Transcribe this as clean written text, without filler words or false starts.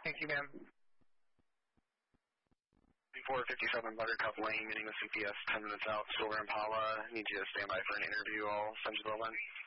Thank you, ma'am. 457 Buttercup Lane, meeting with CPS 10 minutes out, Silver Impala. Need you to stand by for an interview. I'll send you the link.